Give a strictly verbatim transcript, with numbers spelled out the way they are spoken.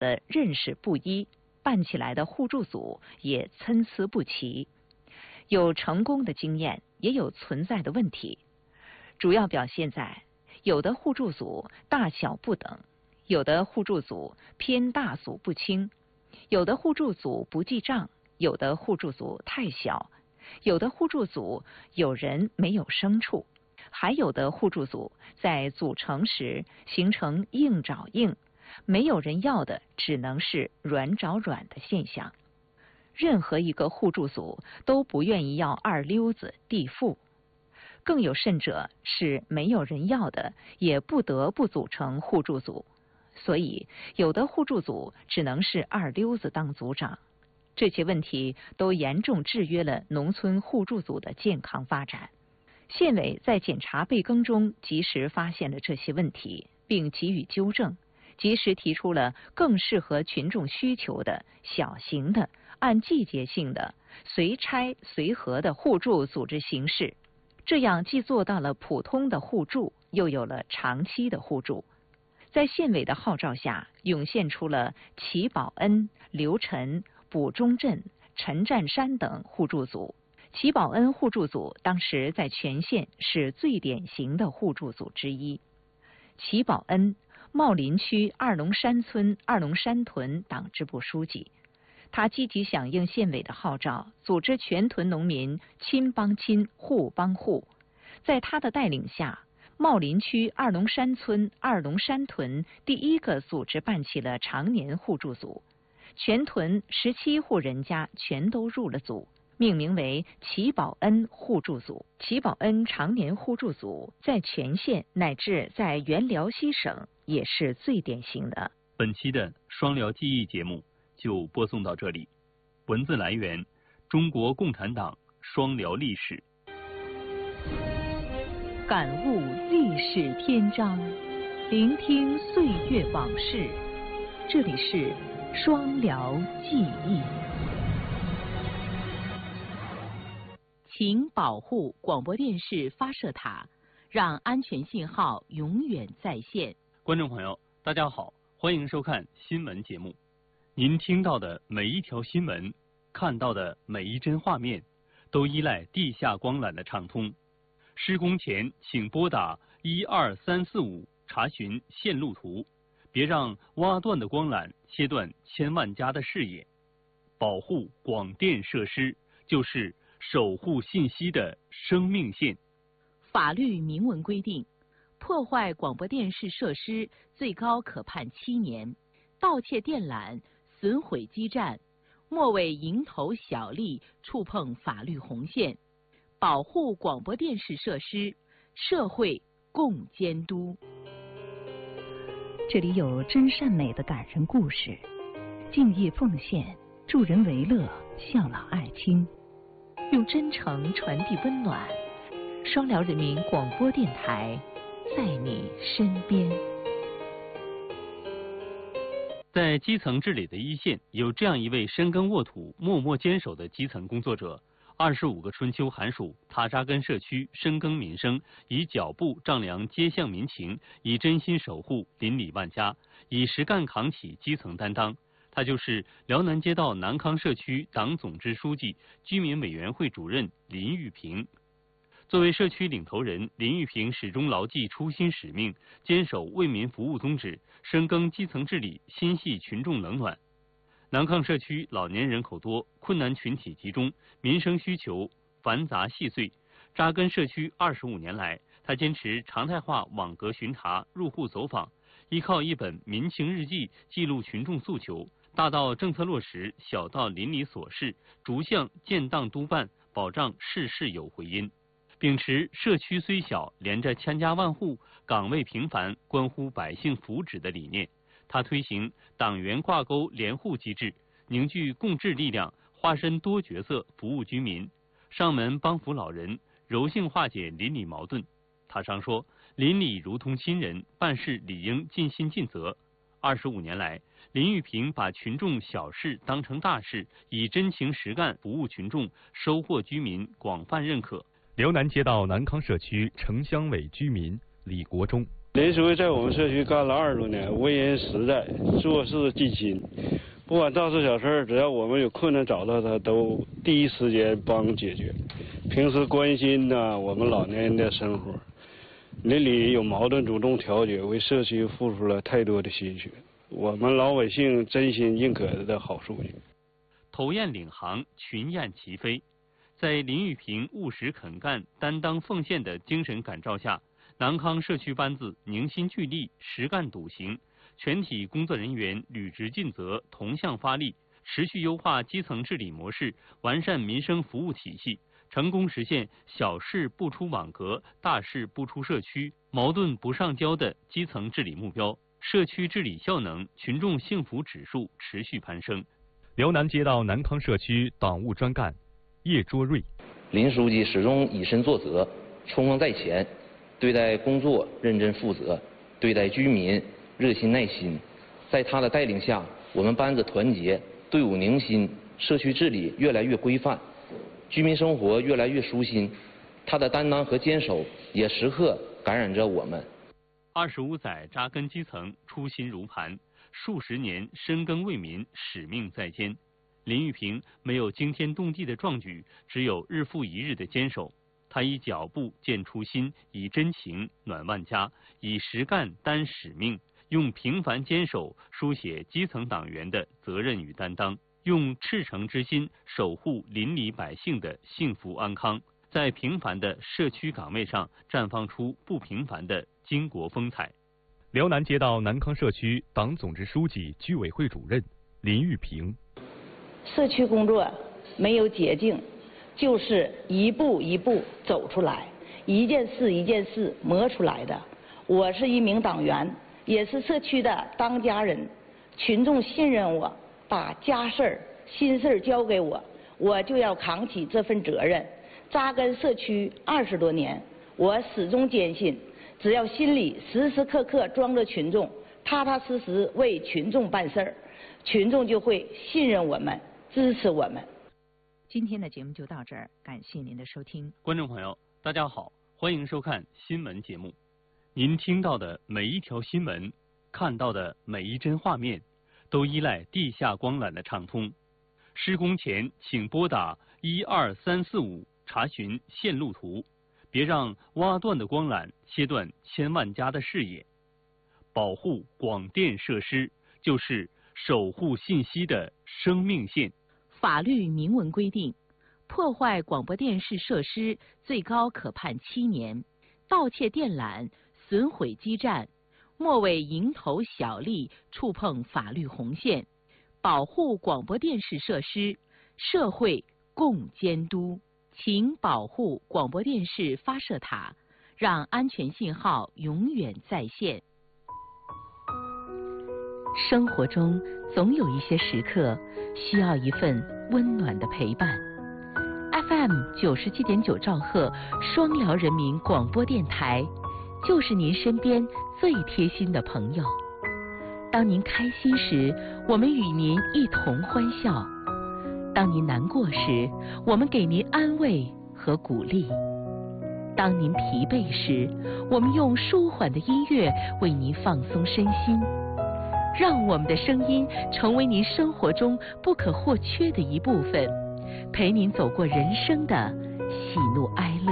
的认识不一，办起来的互助组也参差不齐，有成功的经验，也有存在的问题。主要表现在有的互助组大小不等，有的互助组偏大组不清，有的互助组不记账，有的互助组太小，有的互助组有人没有牲畜，还有的互助组在组成时形成硬找硬，没有人要的只能是软找软的现象。任何一个互助组都不愿意要二溜子地富，更有甚者是没有人要的，也不得不组成互助组，所以有的互助组只能是二溜子当组长。这些问题都严重制约了农村互助组的健康发展。县委在检查备耕中及时发现了这些问题，并给予纠正，及时提出了更适合群众需求的小型的、按季节性的、随拆随合的互助组织形式。这样既做到了普通的互助，又有了长期的互助。在县委的号召下，涌现出了齐宝恩、刘晨、卜中镇、陈占山等互助组。齐宝恩互助组当时在全县是最典型的互助组之一。齐宝恩，茂林区二龙山村二龙山屯党支部书记，他积极响应县委的号召，组织全屯农民亲帮亲、户帮户。在他的带领下，茂林区二龙山村二龙山屯第一个组织办起了常年互助组，全屯十七户人家全都入了组，命名为齐宝恩互助组。齐宝恩常年互助组在全县乃至在原辽西省也是最典型的。 本期的双辽记忆节目就播送到这里。文字来源：中国共产党双辽历史。 感悟历史篇章，聆听岁月往事。这里是双辽记忆。请保护广播电视发射塔，让安全信号永远在线。 观众朋友，大家好，欢迎收看新闻节目。您听到的每一条新闻，看到的每一帧画面，都依赖地下光缆的畅通。施工前请拨打一二三四五查询线路图，别让挖断的光缆切断千万家的视野。保护广电设施，就是守护信息的生命线。 法律明文规定，破坏广播电视设施最高可判七年，盗窃电缆、损毁基站，莫为蝇头小利触碰法律红线。保护广播电视设施，社会共监督。这里有真善美的感人故事，敬业奉献，助人为乐，孝老爱亲，用真诚传递温暖。双辽人民广播电台，在你身边。 在基层治理的一线，有这样一位深耕沃土、默默坚守的基层工作者。二十五个春秋寒暑，他扎根社区，深耕民生，以脚步丈量街巷民情，以真心守护邻里万家，以实干扛起基层担当。他就是辽南街道南康社区党总支书记、居民委员会主任林玉平。作为社区领头人，林玉平始终牢记初心使命，坚守为民服务宗旨，深耕基层治理，心系群众冷暖。南康社区老年人口多，困难群体集中，民生需求繁杂细碎。扎根社区二十五年来，他坚持常态化网格巡查、入户走访，依靠一本民情日记记录群众诉求，大到政策落实，小到邻里琐事，逐项建档督办，保障事事有回音。秉持社区虽小，连着千家万户，岗位频繁，关乎百姓福祉的理念。他推行党员挂钩联户机制，凝聚共治力量，化身多角色服务居民，上门帮扶老人，柔性化解邻里矛盾。他常说，邻里如同亲人，办事理应尽心尽责。二十五年来，林玉平把群众小事当成大事，以真情实干服务群众，收获居民广泛认可。 辽南街道南康社区城乡委居民李国忠， 林书记在我们社区干了二十多年，为人实在，做事尽心。不管大事小事，只要我们有困难找到他，都第一时间帮解决。平时关心呢我们老年人的生活，邻里有矛盾主动调解，为社区付出了太多的心血。我们老百姓真心认可的好书记。 头雁领航，群雁齐飞，在林玉平务实肯干、担当奉献的精神感召下，南康社区班子凝心聚力、实干笃行，全体工作人员履职尽责、同向发力，持续优化基层治理模式，完善民生服务体系，成功实现小事不出网格、大事不出社区、矛盾不上交的基层治理目标，社区治理效能、群众幸福指数持续攀升。 辽南街道南康社区党务专干叶卓瑞， 林书记始终以身作则，冲锋在前，对待工作认真负责，对待居民热心耐心。在他的带领下，我们班子团结，队伍凝心，社区治理越来越规范，居民生活越来越舒心。他的担当和坚守也时刻感染着我们。 二十五载扎根基层，初心如磐，数十年深耕为民，使命在肩。林玉平没有惊天动地的壮举，只有日复一日的坚守。他以脚步见初心，以真情暖万家，以实干担使命，用平凡坚守书写基层党员的责任与担当，用赤诚之心守护邻里百姓的幸福安康，在平凡的社区岗位上绽放出不平凡的巾帼风采。 辽南街道南康社区党总支书记、居委会主任林玉平。 社区工作没有捷径，就是一步一步走出来，一件事一件事磨出来的。我是一名党员，也是社区的当家人，群众信任我，把家事儿、心事儿交给我，我就要扛起这份责任。扎根社区二十多年，我始终坚信，只要心里时时刻刻装着群众，踏踏实实为群众办事儿，群众就会信任我们，支持我们。 今天的节目就到这儿，感谢您的收听。 观众朋友，大家好，欢迎收看新闻节目。您听到的每一条新闻，看到的每一帧画面，都依赖地下光缆的畅通。施工前请拨打一二三四五查询线路图，别让挖断的光缆切断千万家的视野。保护广电设施，就是守护信息的生命线。 法律明文规定，破坏广播电视设施最高可判七年，盗窃电缆、损毁基站，莫为蝇头小利，触碰法律红线。保护广播电视设施，社会共监督。请保护广播电视发射塔，让安全信号永远在线。生活中总有一些时刻需要一份温暖的陪伴。F M 九十七点九兆赫双辽人民广播电台，就是您身边最贴心的朋友。当您开心时，我们与您一同欢笑；当您难过时，我们给您安慰和鼓励；当您疲惫时，我们用舒缓的音乐为您放松身心。让我们的声音成为您生活中不可或缺的一部分，陪您走过人生的喜怒哀乐。